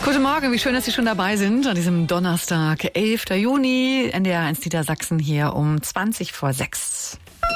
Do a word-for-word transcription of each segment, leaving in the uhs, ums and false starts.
Guten Morgen, wie schön, dass Sie schon dabei sind an diesem Donnerstag, elften Juni, N D R eins Niedersachsen hier um zwanzig vor sechs.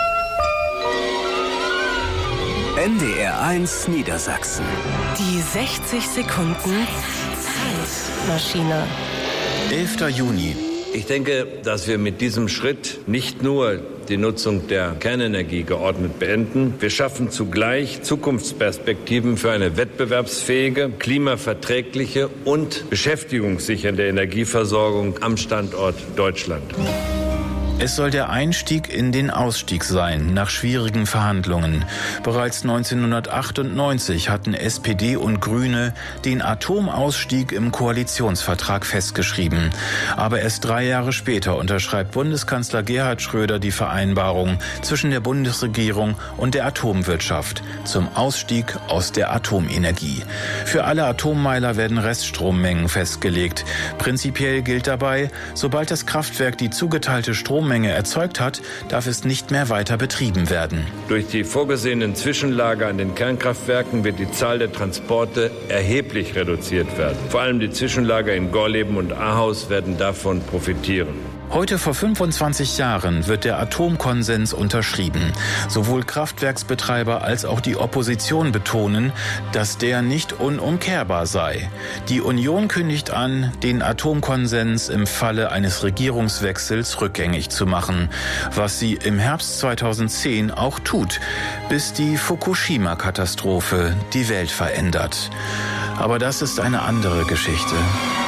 N D R eins Niedersachsen. Die sechzig Sekunden Zeitmaschine. elften Juni. Ich denke, dass wir mit diesem Schritt nicht nur die Nutzung der Kernenergie geordnet beenden. Wir schaffen zugleich Zukunftsperspektiven für eine wettbewerbsfähige, klimaverträgliche und beschäftigungssichernde Energieversorgung am Standort Deutschland. Es soll der Einstieg in den Ausstieg sein, nach schwierigen Verhandlungen. Bereits neunzehnhundertachtundneunzig hatten S P D und Grüne den Atomausstieg im Koalitionsvertrag festgeschrieben. Aber erst drei Jahre später unterschreibt Bundeskanzler Gerhard Schröder die Vereinbarung zwischen der Bundesregierung und der Atomwirtschaft zum Ausstieg aus der Atomenergie. Für alle Atommeiler werden Reststrommengen festgelegt. Prinzipiell gilt dabei, sobald das Kraftwerk die zugeteilte Strommenge erzeugt hat, darf es nicht mehr weiter betrieben werden. Durch die vorgesehenen Zwischenlager an den Kernkraftwerken wird die Zahl der Transporte erheblich reduziert werden. Vor allem die Zwischenlager in Gorleben und Ahaus werden davon profitieren. Heute vor fünfundzwanzig Jahren wird der Atomkonsens unterschrieben. Sowohl Kraftwerksbetreiber als auch die Opposition betonen, dass der nicht unumkehrbar sei. Die Union kündigt an, den Atomkonsens im Falle eines Regierungswechsels rückgängig zu machen, was sie im Herbst zweitausendzehn auch tut, bis die Fukushima-Katastrophe die Welt verändert. Aber das ist eine andere Geschichte.